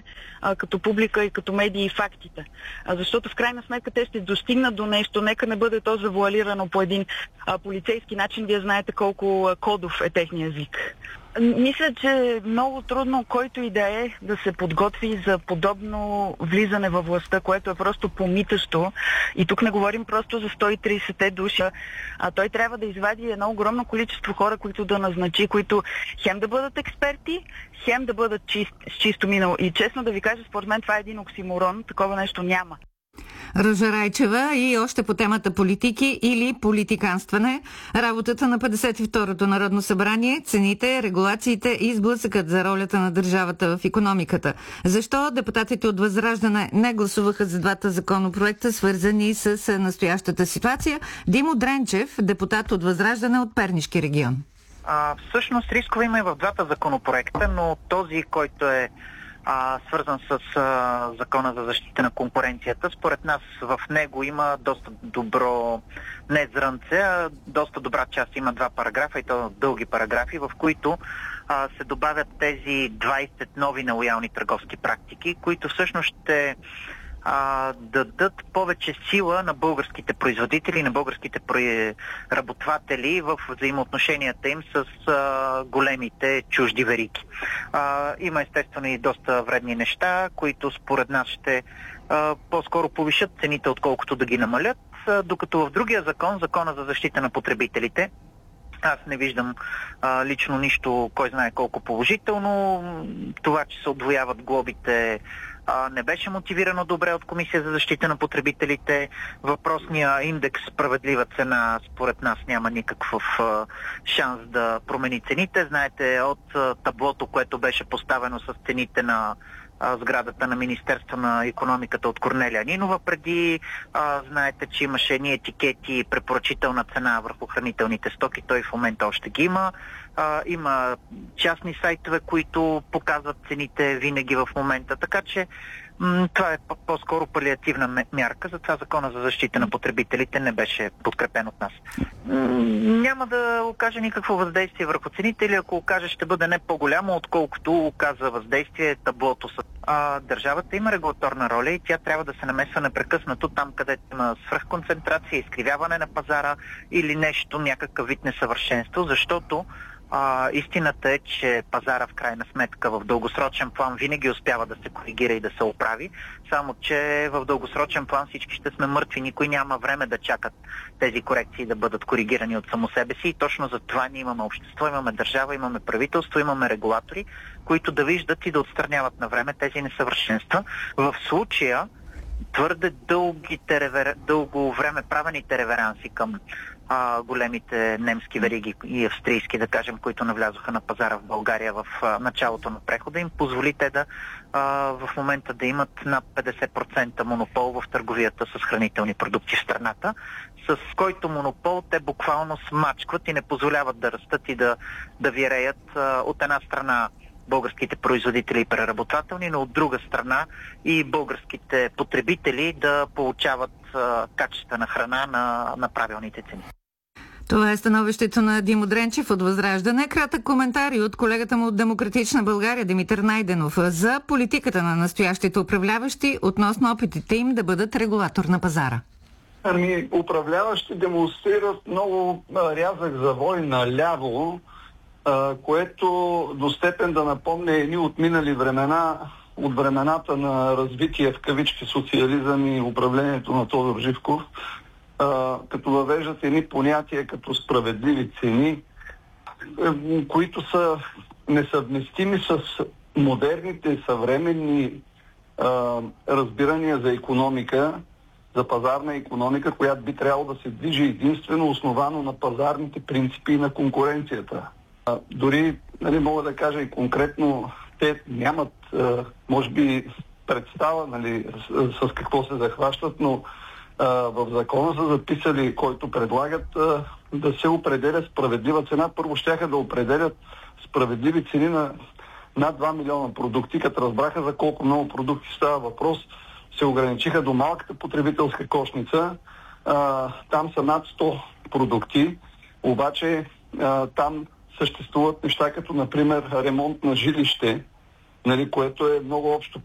като публика и като медии фактите. Защото в крайна сметка те ще достигнат до нещо, нека не бъде то завуалирано по един полицейски начин. Вие знаете колко кодов е техния език. Мисля, че е много трудно който и да е да се подготви за подобно влизане във властта, което е просто помитащо. И тук не говорим просто за 130 души, а той трябва да извади едно огромно количество хора, които да назначи, които хем да бъдат експерти, хем да бъдат с чисто минало. И честно да ви кажа, според мен това е един оксиморон, такова нещо няма. Ружа Райчева и още по темата политики или политиканстване. Работата на 52-то Народно събрание, цените, регулациите и сблъсъкът за ролята на държавата в икономиката. Защо депутатите от Възраждане не гласуваха за двата законопроекта, свързани с настоящата ситуация? Димо Дренчев, депутат от Възраждане от Пернишки регион. Всъщност рискове има и в двата законопроекта, но този, който е свързан с Закона за защита на конкуренцията. Според нас в него има доста добро, не зрънце, а доста добра част. Има 2 параграфа и то дълги параграфи, в които се добавят тези 20 нови нелоялни търговски практики, които всъщност ще дадат повече сила на българските производители, на българските работодатели в взаимоотношенията им с големите чужди вериги. Има естествено и доста вредни неща, които според нас ще по-скоро повишат цените, отколкото да ги намалят, докато в другия закон, Закона за защита на потребителите, аз не виждам лично нищо, кой знае колко положително. Това, че се удвояват глобите, не беше мотивирано добре от Комисия за защита на потребителите. Въпросния индекс справедлива цена според нас няма никакъв шанс да промени цените. Знаете, от таблото, което беше поставено с цените на сградата на Министерство на икономиката от Корнелия Нинова преди, знаете, че имаше едни етикети препоръчителна цена върху хранителните стоки, той в момента още ги има. Има частни сайтове, които показват цените винаги в момента, така че това е по-скоро палиативна мярка, затова Закона за защита на потребителите не беше подкрепен от нас. Няма да окаже никакво въздействие върху цените или ако окаже, ще бъде не по-голямо, отколкото оказа въздействие таблото. Държавата има регулаторна роля и тя трябва да се намесва непрекъснато там, където има свръхконцентрация, изкривяване на пазара или нещо, някакъв вид несъвършенство, защото истината е, че пазара в крайна сметка в дългосрочен план винаги успява да се коригира и да се оправи, само че в дългосрочен план всички ще сме мъртви, никой няма време да чакат тези корекции да бъдат коригирани от само себе си и точно за това ние имаме общество, имаме държава, имаме правителство, имаме регулатори, които да виждат и да отстраняват на време тези несъвършенства. В случая твърде дълго време правените реверанси към големите немски вериги и австрийски, да кажем, които навлязоха на пазара в България в началото на прехода, им позволи те да в момента да имат над 50% монопол в търговията с хранителни продукти в страната, с който монопол те буквално смачкват и не позволяват да растат и да виреят от една страна българските производители и преработвателни, но от друга страна и българските потребители да получават качествена храна на правилните цени. Това е становището на Димо Дренчев от Възраждане. Кратък коментар и от колегата му от Демократична България Димитър Найденов за политиката на настоящите управляващи относно опитите им да бъдат регулатор на пазара. Управляващи демонстрират много рязък завой наляво, което до степен да напомня едни отминали времена, от времената на развитие в кавички социализъм и управлението на Тодор Живков, като въвеждат едни понятия като справедливи цени, които са несъвместими с модерните, съвременни разбирания за икономика, за пазарна икономика, която би трябвало да се движи единствено основано на пазарните принципи и на конкуренцията. Дори, мога да кажа и конкретно, те нямат, може би, представа, с какво се захващат, но в закона са записали, който предлагат да се определя справедлива цена. Първо щяха да определят справедливи цени на над 2 милиона продукти. Като разбраха за колко много продукти става въпрос, се ограничиха до малката потребителска кошница. Там са над 100 продукти, обаче там съществуват неща като, например, ремонт на жилище, което е много общо